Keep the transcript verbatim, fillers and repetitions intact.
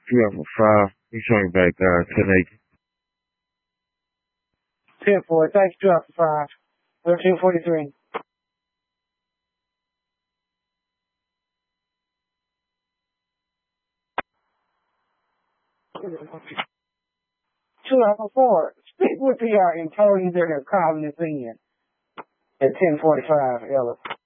Two Alpha five. You showing back uh ten eight. ten four. Thanks, two Alpha five. thirteen forty-three. Two Alpha four. Speak with the uh, intelligence that are calling this in at ten forty-five, Ellis.